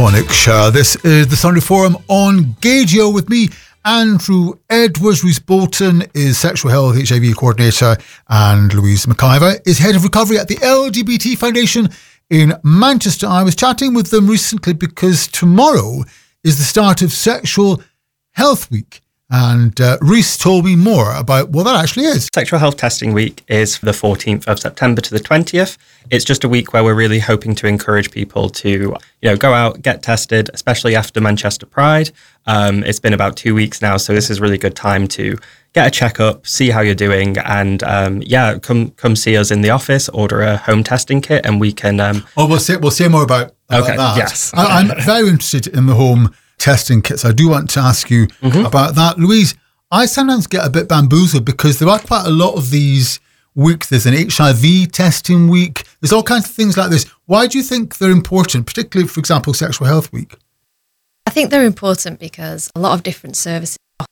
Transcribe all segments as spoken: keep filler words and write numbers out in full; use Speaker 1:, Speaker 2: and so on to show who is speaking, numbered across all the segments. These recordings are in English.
Speaker 1: iconic show. This is the Sunday Forum on Gageo with me, Andrew Edwards. Louise Bolton is Sexual Health H I V Coordinator, and Louise McIver is Head of Recovery at the L G B T Foundation in Manchester. I was chatting with them recently because tomorrow is the start of Sexual Health Week. And uh, Rhys told me more about what that actually is.
Speaker 2: Sexual Health Testing Week is the fourteenth of September to the twentieth. It's just a week where we're really hoping to encourage people to, you know, go out, get tested, especially after Manchester Pride. Um, it's been about two weeks now, so this is a really good time to get a checkup, see how you're doing, and um, yeah, come come see us in the office, order a home testing kit, and we can... Um,
Speaker 1: oh, we'll say, we'll say more about, about
Speaker 2: okay,
Speaker 1: that.
Speaker 2: Yes.
Speaker 1: I, I'm very interested in the home testing kits. I do want to ask you mm-hmm. about that. Louise, I sometimes get a bit bamboozled because there are quite a lot of these weeks. There's an H I V testing week. There's all kinds of things like this. Why do you think they're important, particularly, for example, Sexual Health Week?
Speaker 3: I think they're important because a lot of different services offer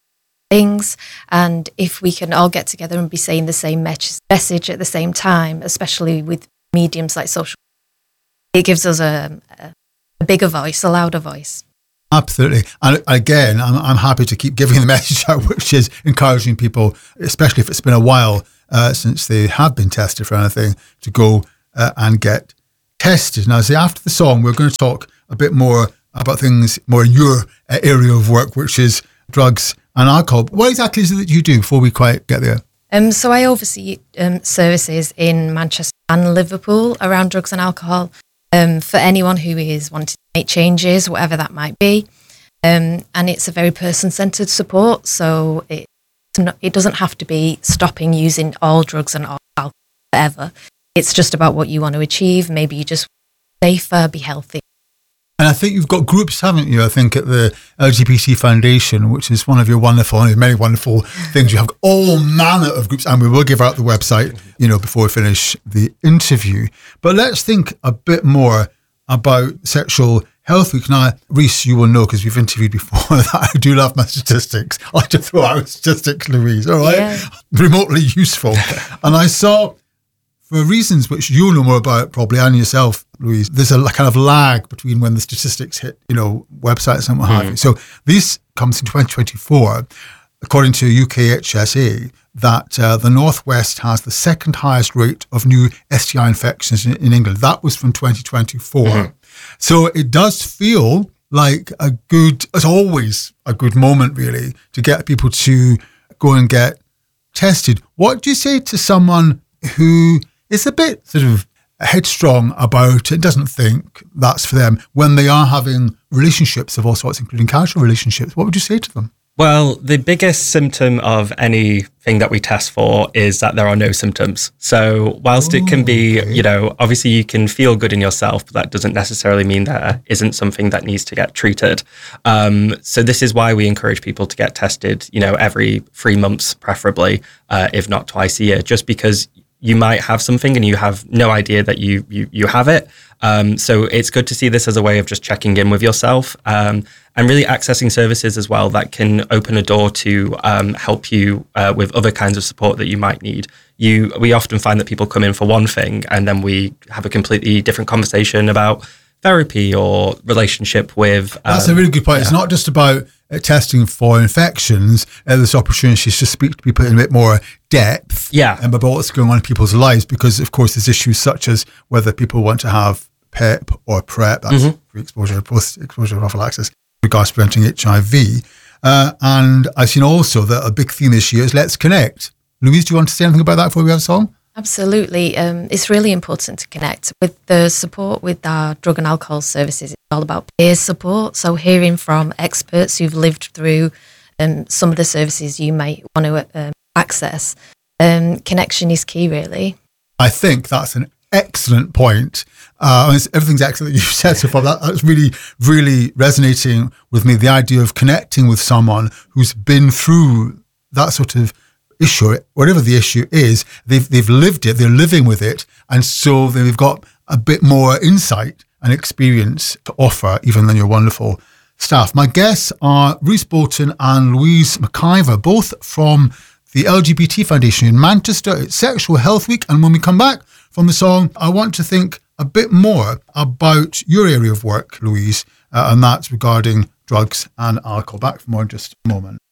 Speaker 3: things, and if we can all get together and be saying the same message at the same time, especially with mediums like social media, it gives us a, a bigger voice, a louder voice.
Speaker 1: Absolutely. And again, I'm, I'm happy to keep giving the message out, which is encouraging people, especially if it's been a while uh, since they have been tested for anything, to go uh, and get tested. Now, see, after the song, we're going to talk a bit more about things more in your uh, area of work, which is drugs and alcohol. What exactly is it that you do before we quite get there?
Speaker 3: Um, so I oversee um, services in Manchester and Liverpool around drugs and alcohol. Um, for anyone who is wanting to make changes, whatever that might be. Um, and it's a very person-centred support, so it, it doesn't have to be stopping using all drugs and all alcohol forever. It's just about what you want to achieve. Maybe you just want to be safer, be healthy.
Speaker 1: And I think you've got groups, haven't you? I think at the L G B T Foundation, which is one of your wonderful, and many wonderful things. You have all manner of groups, and we will give out the website, you know, before we finish the interview. But let's think a bit more about Sexual Health Week. Now, Rhys, you will know, because we've interviewed before, that I do love my statistics. I like to throw out statistics, Louise, all right? Yeah. Remotely useful. And I saw, for reasons which you'll know more about probably, and yourself, Louise, there's a kind of lag between when the statistics hit, you know, websites and what mm. have you. So this comes in twenty twenty-four, according to U K H S A, that uh, the Northwest has the second highest rate of new S T I infections in, in England. That was from twenty twenty-four. Mm-hmm. So it does feel like a good, it's always a good moment, really, to get people to go and get tested. What do you say to someone who is a bit sort of headstrong about it, doesn't think that's for them, when they are having relationships of all sorts, including casual relationships? What would you say to them?
Speaker 2: Well, the biggest symptom of anything that we test for is that there are no symptoms. So whilst Ooh, it can be, okay. you know, obviously you can feel good in yourself, but that doesn't necessarily mean there isn't something that needs to get treated. Um, so this is why we encourage people to get tested, you know, every three months, preferably, uh, if not twice a year, just because you might have something and you have no idea that you you, you have it. Um, so it's good to see this as a way of just checking in with yourself um, and really accessing services as well that can open a door to um, help you uh, with other kinds of support that you might need. You, we often find that people come in for one thing and then we have a completely different conversation about therapy or relationship with... Um,
Speaker 1: That's a really good point. Yeah. It's not just about uh, testing for infections. Uh, there's opportunities to speak to people in a bit more depth
Speaker 2: yeah.
Speaker 1: um, about what's going on in people's lives, because, of course, there's issues such as whether people want to have PrEP or PrEP, that's mm-hmm. pre-exposure, post-exposure prophylaxis, regards to preventing H I V. Uh, and I've seen also that a big theme this year is Let's Connect. Louise, do you want to say anything about that before we have a song?
Speaker 3: Absolutely. Um, it's really important to connect. With the support with our drug and alcohol services, it's all about peer support. So hearing from experts who've lived through um, some of the services you might want to um, access, um, connection is key, really.
Speaker 1: I think that's an excellent point. Uh, everything's excellent that you've said so far. That, that's really, really resonating with me. The idea of connecting with someone who's been through that sort of issue, whatever the issue is, they've they've lived it, they're living with it, and so they've got a bit more insight and experience to offer even than your wonderful staff. My guests are Rhys Bolton and Louise McIver, both from the L G B T Foundation in Manchester. It's Sexual Health Week, and when we come back from the song, I want to think a bit more about your area of work, Louise, uh, and that's regarding drugs and alcohol. Back for more in just a moment.